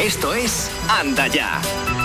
Esto es Anda Ya.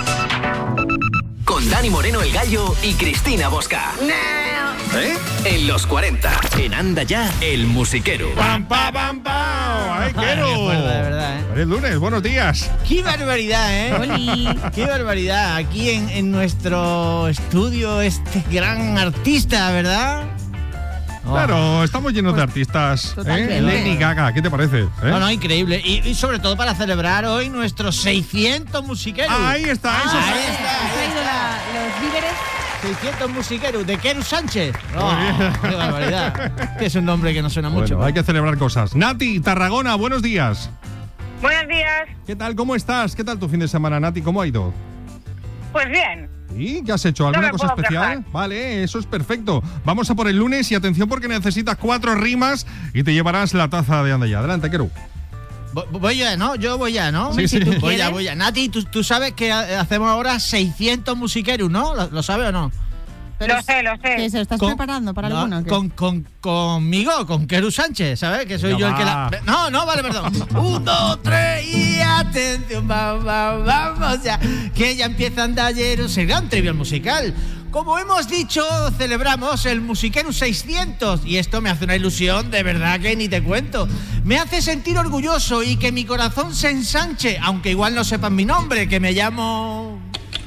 Con Dani Moreno el Gallo y Cristina Bosca. En los 40. En Anda Ya, el musiquero. ¡Pam, pam, pam, pam! ¡Ay, quiero! De verdad, ¿eh? Es lunes, buenos días. ¡Qué barbaridad, eh! ¡Oli! ¡Qué barbaridad! Aquí en nuestro estudio, este gran artista, ¿verdad? Claro, estamos llenos de artistas. Totalmente. Lady Gaga, ¿qué te parece? No, increíble. Y sobre todo para celebrar hoy nuestros 600 musiqueros. Ahí está, eso Ahí sí. está. ¿Has traído los víveres? 600 musiqueros de Keru Sánchez. Muy bien. ¡Qué barbaridad! Que es un nombre que no suena mucho. Bueno, hay que celebrar cosas. Nati, Tarragona, buenos días. Buenos días. ¿Qué tal? ¿Cómo estás? ¿Qué tal tu fin de semana, Nati? ¿Cómo ha ido? Pues bien. ¿Sí? ¿Qué has hecho? ¿Alguna me cosa puedo especial? quejar. Vale, eso es perfecto. Vamos a por el lunes y atención porque necesitas 4 rimas y te llevarás la taza de Anda Ya. Adelante, Keru. Voy ya, ¿no? Yo voy ya, ¿no? Sí, sí. Voy ya. Nati, tú sabes que hacemos ahora 600 musiqueros, ¿no? ¿Lo sabes o no? Lo sé. ¿Qué se lo estás preparando para no, alguno? ¿Qué? Conmigo, con Keru Sánchez, ¿sabes? Que soy Venga, yo el que va. la... No, vale, perdón. 1, 2, 3 y atención, vamos ya. Que ya empieza Andayeros, el gran trivial musical. Como hemos dicho, celebramos el Musiquero 600 y esto me hace una ilusión, de verdad que ni te cuento. Me hace sentir orgulloso y que mi corazón se ensanche, aunque igual no sepan mi nombre, que me llamo...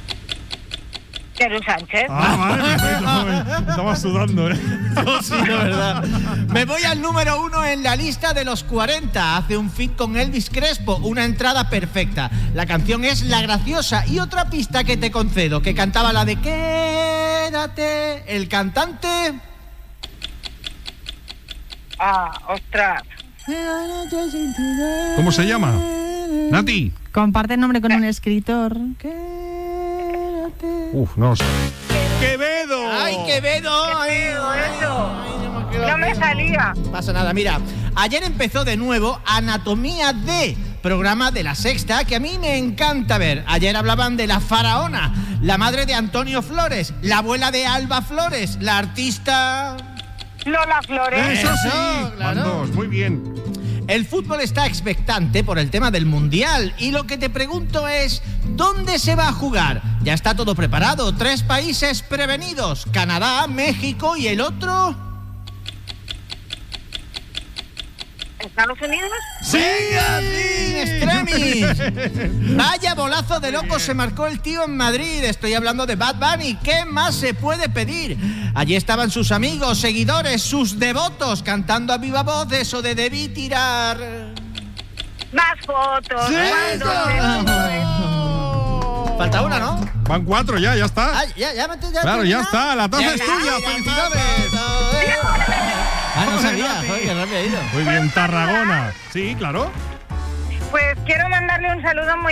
Keru Sánchez. Vale, perfecto. Estaba sudando, ¿eh? Sí, de verdad. Me voy al número 1 en la lista de los 40. Hace un feat con Elvis Crespo, una entrada perfecta. La canción es La Graciosa y otra pista que te concedo, que cantaba la de Quédate. El cantante... Ostras. ¿Cómo se llama? Nati. Comparte el nombre con un escritor. Uf, no sé. ¡Quevedo! ¡Ay, Quevedo! ¡Ay, No me salía. No pasa nada, mira. Ayer empezó de nuevo Anatomía de, programa de La Sexta, que a mí me encanta ver. Ayer hablaban de la faraona, la madre de Antonio Flores, la abuela de Alba Flores, la artista... Lola Flores. ¡Eso sí! Eso, claro. Van 2, muy bien. El fútbol está expectante por el tema del Mundial y lo que te pregunto es, ¿dónde se va a jugar? Ya está todo preparado, 3 países prevenidos, Canadá, México y el otro... ¿Estados Unidos? ¡Sí! ¡Extremis! Vaya bolazo de loco se marcó el tío en Madrid. Estoy hablando de Bad Bunny. ¿Qué más se puede pedir? Allí estaban sus amigos, seguidores, sus devotos, cantando a viva voz eso de debí tirar... Más fotos. ¡Sí! Falta una, ¿no? Van 4 ya está. Ah, ya Claro, ya terminado. está. La taza es Ya, tuya. ya, ¡Felicidades! No sabía. Joder, qué rápido ha ido. Muy bien, Tarragona. Sí, claro. Pues quiero mandarle un saludo muy